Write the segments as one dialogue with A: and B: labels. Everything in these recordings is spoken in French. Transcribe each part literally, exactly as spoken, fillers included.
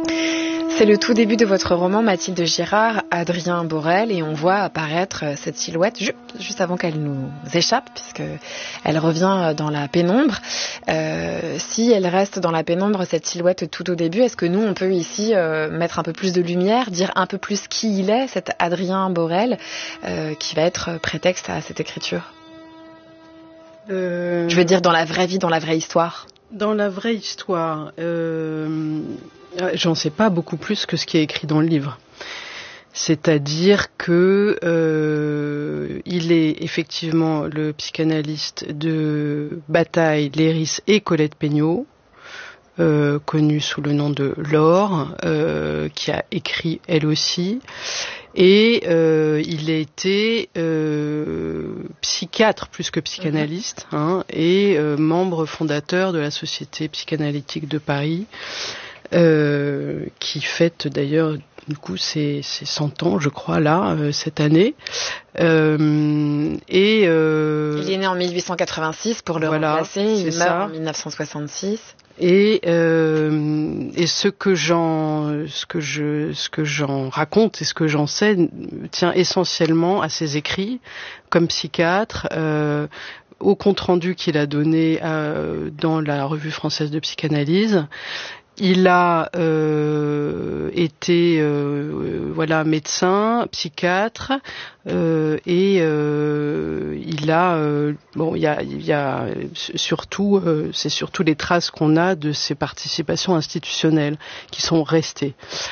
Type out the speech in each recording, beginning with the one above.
A: C'est le tout début de votre roman Mathilde Girard, Adrien Borel, et on voit apparaître cette silhouette ju- juste avant qu'elle nous échappe, puisque elle revient dans la pénombre. Euh, si elle reste dans la pénombre, cette silhouette tout au début, est-ce que nous, on peut ici euh, mettre un peu plus de lumière, dire un peu plus qui il est, cet Adrien Borel, euh, qui va être prétexte à cette écriture ? euh... Je veux dire dans la vraie vie, dans la vraie histoire.
B: Dans la vraie histoire, euh, j'en sais pas beaucoup plus que ce qui est écrit dans le livre. C'est-à-dire que euh, il est effectivement le psychanalyste de Bataille, Léris et Colette Peignot, euh, connue sous le nom de Laure, euh, qui a écrit elle aussi. Et euh, il a été euh, psychiatre plus que psychanalyste, hein, et euh, membre fondateur de la Société psychanalytique de Paris, euh, qui fête d'ailleurs du coup ses, ses cent ans, je crois, là, euh, cette année. Euh, et euh,
A: il est né en mille huit cent quatre-vingt-six pour le
B: voilà,
A: remplacer, il meurt
B: ça.
A: en mille neuf cent soixante-six.
B: Et, euh, et ce que j'en, ce que je, ce que j'en raconte et ce que j'en sais tient essentiellement à ses écrits comme psychiatre, euh, au compte rendu qu'il a donné euh, dans la Revue française de psychanalyse. Il a euh, été euh, voilà médecin, psychiatre, euh, et euh, il a euh, bon il y a il y a surtout euh, c'est surtout les traces qu'on a de ses participations institutionnelles qui sont restées.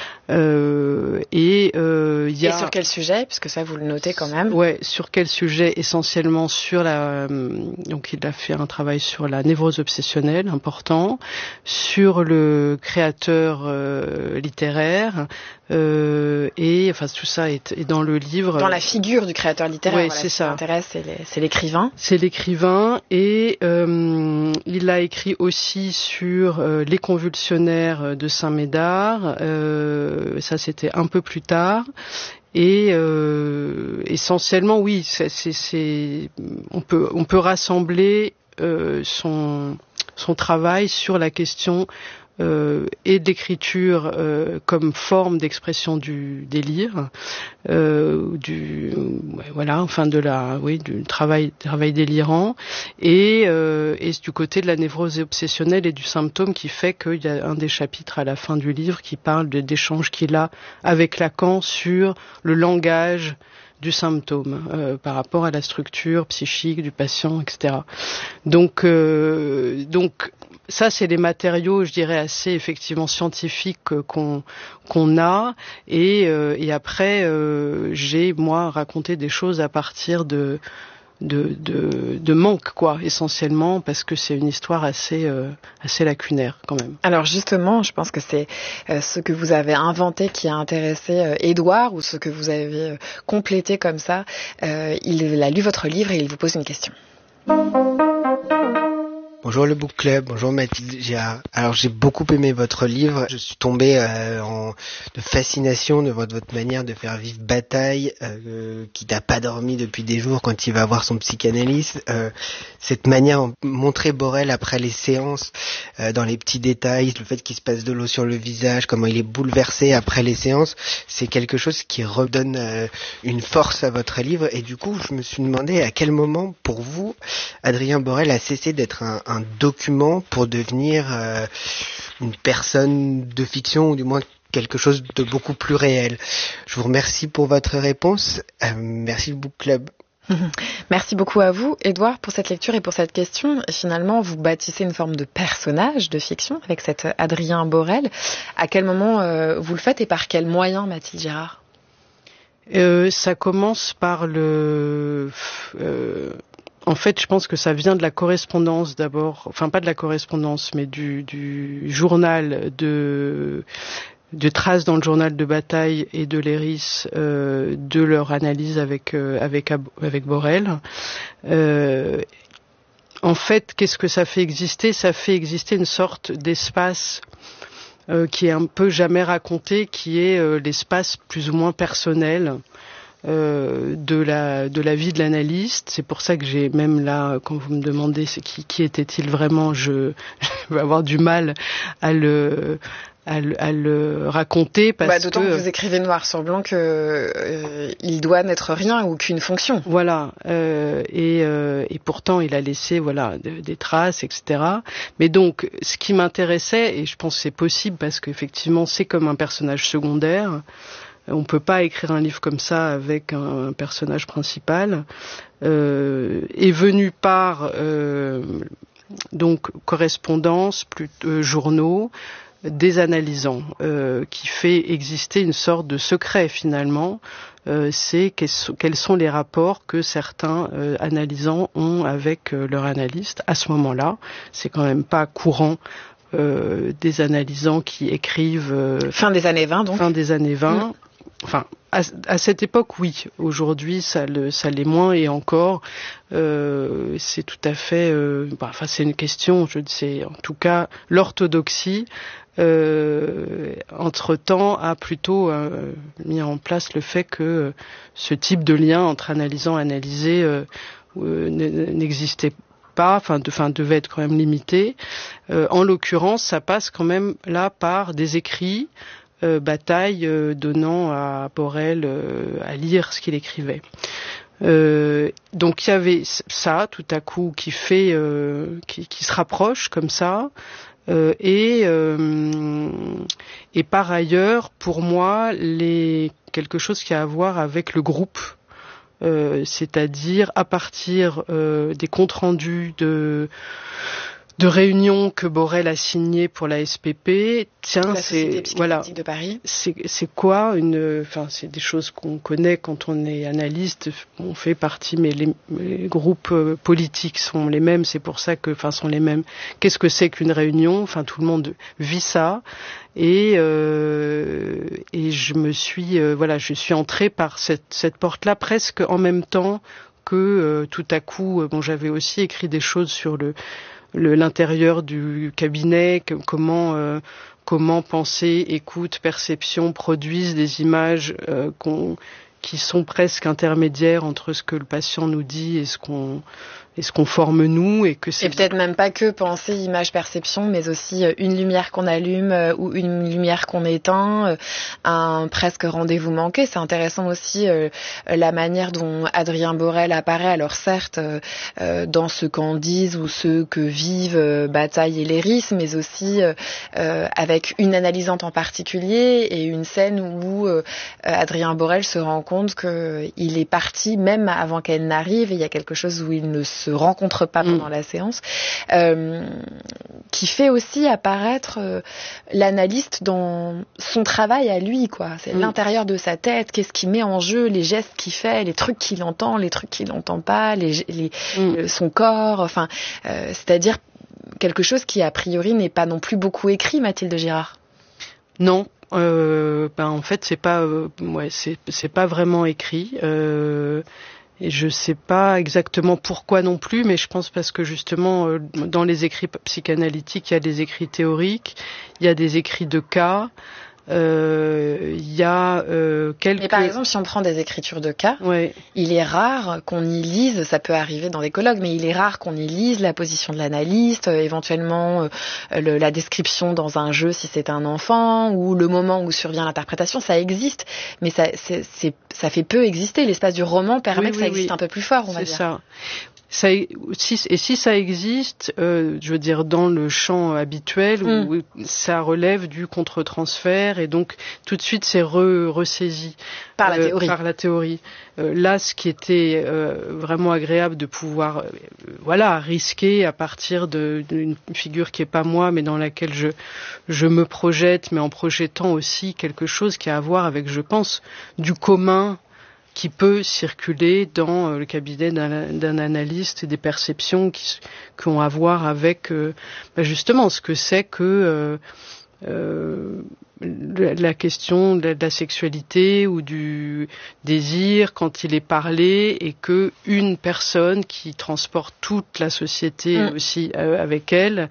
B: Euh, et euh, il y a
A: et sur quel sujet, puisque ça vous le notez quand même.
B: Ouais, sur quel sujet? Essentiellement sur la donc il a fait un travail sur la névrose obsessionnelle important, sur le créateur euh, littéraire, euh, et enfin tout ça est, est dans le livre.
A: Dans la figure du créateur littéraire.
B: Ouais,
A: voilà,
B: c'est
A: ce
B: ça.
A: qui m'intéresse, c'est, les, c'est l'écrivain.
B: C'est l'écrivain, et euh, il a écrit aussi sur euh, les convulsionnaires de Saint-Médard. Euh, ça c'était un peu plus tard. Et euh, essentiellement, oui, c'est, c'est, c'est, on peut on peut rassembler euh, son son travail sur la question euh, et d'écriture euh, comme forme d'expression du délire, euh, du ouais, voilà, enfin de la oui du travail travail délirant, et euh, et du côté de la névrose obsessionnelle et du symptôme, qui fait qu'il y a un des chapitres à la fin du livre qui parle de, d'échanges qu'il a avec Lacan sur le langage du symptôme euh, par rapport à la structure psychique du patient, et cetera. Donc euh, donc ça, c'est les matériaux, je dirais, assez effectivement scientifiques euh, qu'on qu'on a, et euh, et après euh, j'ai moi raconté des choses à partir de de de, de manque, quoi, essentiellement, parce que c'est une histoire assez euh, assez lacunaire quand même.
A: Alors justement, je pense que c'est euh, ce que vous avez inventé qui a intéressé euh, Édouard, ou ce que vous avez euh, complété comme ça. Euh, il a lu votre livre et il vous pose une question.
C: Bonjour le Book Club, bonjour Mathilde Girard. Alors j'ai beaucoup aimé votre livre, je suis tombé euh, en de fascination de votre, votre manière de faire vivre Bataille, euh, qui n'a pas dormi depuis des jours quand il va voir son psychanalyste. Euh, cette manière de montrer Borel après les séances, euh, dans les petits détails, le fait qu'il se passe de l'eau sur le visage, comment il est bouleversé après les séances, c'est quelque chose qui redonne euh, une force à votre livre. Et du coup, je me suis demandé à quel moment, pour vous, Adrien Borel a cessé d'être un, un document pour devenir euh, une personne de fiction, ou du moins quelque chose de beaucoup plus réel. Je vous remercie pour votre réponse. Euh, merci le Book Club.
A: Merci beaucoup à vous, Édouard, pour cette lecture et pour cette question. Finalement, vous bâtissez une forme de personnage de fiction avec cet Adrien Borel. À quel moment euh, vous le faites et par quels moyens, Mathilde Girard?
B: euh, Ça commence par le... Euh... En fait, je pense que ça vient de la correspondance d'abord, enfin pas de la correspondance, mais du, du journal de, de traces dans le journal de Bataille et de Léris, euh, de leur analyse avec euh, avec avec Borel. Euh, en fait, qu'est-ce que ça fait exister? Ça fait exister une sorte d'espace euh, qui est un peu jamais raconté, qui est euh, l'espace plus ou moins personnel. Euh, de la de la vie de l'analyste. C'est pour ça que j'ai même là, quand vous me demandez c'est qui qui était-il vraiment, je, je vais avoir du mal à le à, à le raconter parce
A: bah, d'autant
B: que,
A: que vous écrivez noir sur blanc que euh, il doit n'être rien ou qu'une fonction.
B: Voilà, euh, et, euh, et pourtant il a laissé voilà de, des traces, et cetera. Mais donc, ce qui m'intéressait, et je pense que c'est possible parce qu'effectivement c'est comme un personnage secondaire. On peut pas écrire un livre comme ça avec un, un personnage principal. Euh, est venu par euh, donc correspondance, plus, euh, journaux, des analysants, euh, qui fait exister une sorte de secret finalement. Euh, c'est quels sont les rapports que certains euh, analysants ont avec euh, leur analyste à ce moment-là. C'est quand même pas courant. Euh, des analysants qui écrivent euh,
A: fin des années vingt donc
B: fin des années vingt. Mmh. Enfin, à, à cette époque, oui. Aujourd'hui, ça, le, ça l'est moins et encore, euh, c'est tout à fait. Euh, bah, enfin, c'est une question. Je sais. En tout cas, l'orthodoxie, euh, entre-temps, a plutôt euh, mis en place le fait que ce type de lien entre analysant et analysé euh, euh, n'existait pas. Enfin, de, enfin, devait être quand même limité. Euh, en l'occurrence, ça passe quand même là par des écrits. Euh, bataille euh, donnant à Borel euh, à lire ce qu'il écrivait. Euh, donc il y avait ça tout à coup qui fait, euh, qui, qui se rapproche comme ça. Euh, et euh, et par ailleurs, pour moi, les quelque chose qui a à voir avec le groupe, euh, c'est-à-dire à partir euh, des comptes rendus de de réunions que Borel a signées pour la S P P. Tiens, c'est voilà,
A: de Paris.
B: C'est c'est quoi une, enfin c'est des choses qu'on connaît quand on est analyste. On fait partie, mais les, les groupes politiques sont les mêmes. C'est pour ça que, enfin, sont les mêmes. Qu'est-ce que c'est qu'une réunion? Enfin, tout le monde vit ça. Et euh, et je me suis, euh, voilà, je suis entrée par cette cette porte-là presque en même temps que euh, tout à coup. Euh, bon, j'avais aussi écrit des choses sur le Le, l'intérieur du cabinet, que, comment euh, comment pensée, écoute, perception produisent des images euh, qu'on, qui sont presque intermédiaires entre ce que le patient nous dit et ce qu'on et ce qu'on forme nous, et que c'est
A: et peut-être même pas que pensée, image, perception, mais aussi une lumière qu'on allume euh, ou une lumière qu'on éteint, euh, un presque rendez-vous manqué. C'est intéressant aussi euh, la manière dont Adrien Borel apparaît. Alors certes euh, euh, dans ce qu'en disent ou ce que vivent euh, Bataille et Léris, mais aussi euh, euh, avec une analysante en particulier et une scène où euh, Adrien Borel se rend compte que il est parti même avant qu'elle n'arrive, et il y a quelque chose où il ne se rencontre pas pendant mmh. la séance, euh, qui fait aussi apparaître euh, l'analyste dans son travail à lui, quoi. C'est mmh. l'intérieur de sa tête, qu'est-ce qu'il met en jeu, les gestes qu'il fait, les trucs qu'il entend, les trucs qu'il n'entend pas, les, les, mmh. le, son corps, enfin, euh, c'est-à-dire quelque chose qui a priori n'est pas non plus beaucoup écrit, Mathilde Girard.
B: Non. Euh, ben en fait c'est pas euh, ouais c'est c'est pas vraiment écrit. Euh, Et je sais pas exactement pourquoi non plus, mais je pense parce que justement, euh, dans les écrits psychanalytiques, il y a des écrits théoriques, il y a des écrits de cas, euh, il y a euh, quelques...
A: Mais par exemple, si on prend des écritures de cas,
B: ouais.
A: il est rare qu'on y lise, ça peut arriver dans des colloques, mais il est rare qu'on y lise la position de l'analyste, euh, éventuellement euh, le, la description dans un jeu si c'est un enfant, ou le moment où survient l'interprétation. Ça existe, mais ça, c'est, c'est, ça fait peu exister. L'espace du roman permet oui, que ça oui, existe oui. un peu plus fort, on va
B: c'est
A: dire.
B: C'est ça. Ça, si, et si ça existe, euh, je veux dire dans le champ habituel mm. où ça relève du contre-transfert, et donc tout de suite c'est re, ressaisi
A: par la
B: euh,
A: théorie.
B: Par la théorie. Euh, là, ce qui était euh, vraiment agréable de pouvoir, euh, voilà, risquer à partir de, d'une figure qui est pas moi, mais dans laquelle je je me projette, mais en projetant aussi quelque chose qui a à voir avec, je pense, du commun qui peut circuler dans euh, le cabinet d'un, d'un analyste, et des perceptions qui, qui ont à voir avec euh, bah justement ce que c'est que euh, euh, la question de la sexualité ou du désir quand il est parlé, et que une personne qui transporte toute la société mmh. aussi euh, avec elle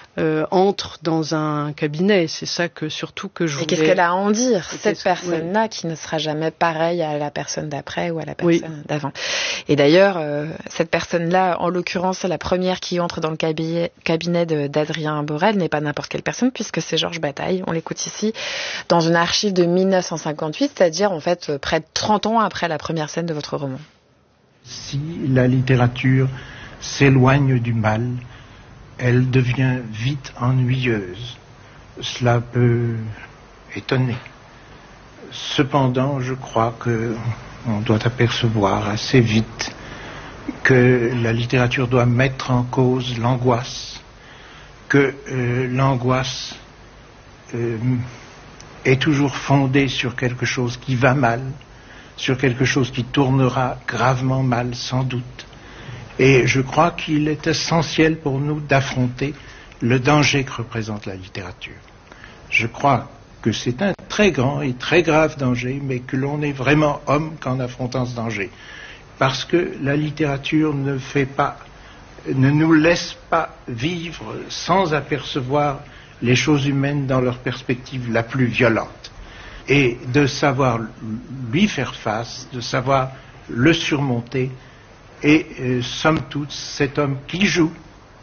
B: euh, entre dans un cabinet. C'est ça que surtout que je voulais...
A: Et qu'est-ce qu'elle a à en dire,
B: Et
A: cette personne-là,
B: ouais.
A: qui ne sera jamais pareille à la personne d'après ou à la personne
B: oui.
A: d'avant. Et d'ailleurs, euh, cette personne-là, en l'occurrence, la première qui entre dans le cabinet, cabinet de, d'Adrien Borel n'est pas n'importe quelle personne, puisque c'est Georges Bataille. On l'écoute ici dans une archive de dix-neuf cent cinquante-huit, c'est-à-dire en fait près de trente ans après la première scène de votre roman.
D: Si la littérature s'éloigne du mal, elle devient vite ennuyeuse. Cela peut étonner. Cependant, je crois que on doit apercevoir assez vite que la littérature doit mettre en cause l'angoisse, que euh, l'angoisse euh, est toujours fondée sur quelque chose qui va mal, sur quelque chose qui tournera gravement mal sans doute. Et je crois qu'il est essentiel pour nous d'affronter le danger que représente la littérature. Je crois que c'est un très grand et très grave danger, mais que l'on est vraiment homme qu'en affrontant ce danger. Parce que la littérature ne fait pas, ne nous laisse pas vivre sans apercevoir les choses humaines dans leur perspective la plus violente. Et de savoir lui faire face, de savoir le surmonter, et euh, somme toute, cet homme qui joue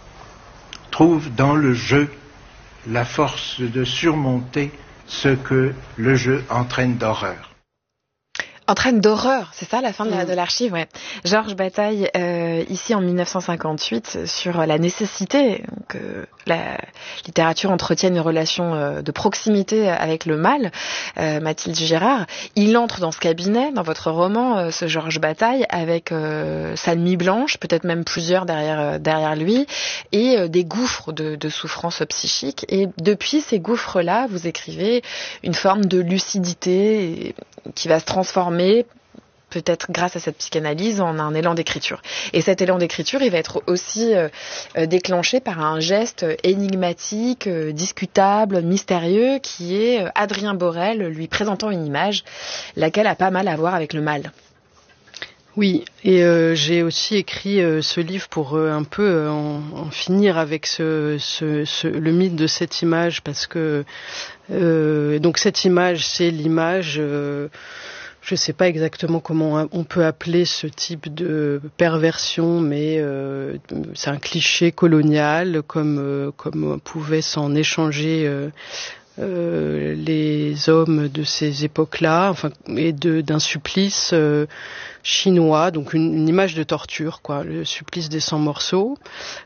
D: trouve dans le jeu la force de surmonter ce que le jeu entraîne d'horreur.
A: Entraîne d'horreur, c'est ça la fin de, la, de l'archive, ouais. Georges Bataille, euh, ici en dix-neuf cent cinquante-huit, sur la nécessité que la littérature entretienne une relation euh, de proximité avec le mal, euh, Mathilde Girard, il entre dans ce cabinet, dans votre roman, euh, ce Georges Bataille, avec euh, sa nuit blanche, peut-être même plusieurs derrière, euh, derrière lui, et euh, des gouffres de, de souffrance psychique. Et depuis ces gouffres-là, vous écrivez une forme de lucidité qui va se transformer peut-être grâce à cette psychanalyse en un élan d'écriture. Et cet élan d'écriture, il va être aussi euh, déclenché par un geste énigmatique, euh, discutable, mystérieux, qui est euh, Adrien Borel lui présentant une image, laquelle a pas mal à voir avec le mal.
B: Oui, et euh, j'ai aussi écrit euh, ce livre pour euh, un peu euh, en, en finir avec ce, ce, ce, le mythe de cette image, parce que euh, donc cette image, c'est l'image... Euh, je ne sais pas exactement comment on peut appeler ce type de perversion, mais euh, c'est un cliché colonial, comme euh, comme pouvaient s'en échanger euh, euh, les hommes de ces époques-là, enfin, et de, d'un supplice euh, chinois, donc une, une image de torture, quoi, le supplice des cent morceaux,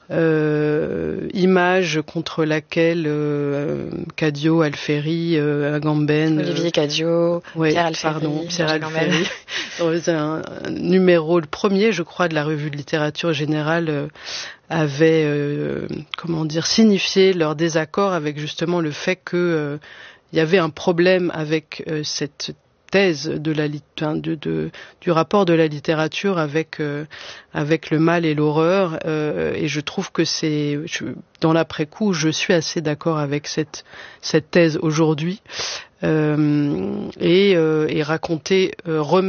B: euh, image contre laquelle euh, Cadio, Alféry, euh, Agamben,
A: Olivier Cadio,
B: ouais,
A: Pierre Alféry,
B: pardon, Pierre Alféry, dans un, un numéro, le premier, je crois, de la revue de littérature générale, euh, avait, euh, comment dire, signifié leur désaccord avec justement le fait que euh, il y avait un problème avec euh, cette thèse de la de, de du rapport de la littérature avec euh, avec le mal et l'horreur, euh, et je trouve que c'est je, dans l'après-coup je suis assez d'accord avec cette cette thèse aujourd'hui, euh, et euh, et raconter euh,